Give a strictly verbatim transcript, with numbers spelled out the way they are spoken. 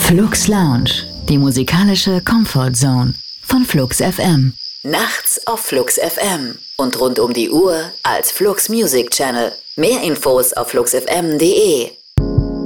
Flux Lounge, die musikalische Comfort Zone von Flux F M. Nachts auf Flux F M und rund um die Uhr als Flux Music Channel. Mehr Infos auf flux f m punkt d e.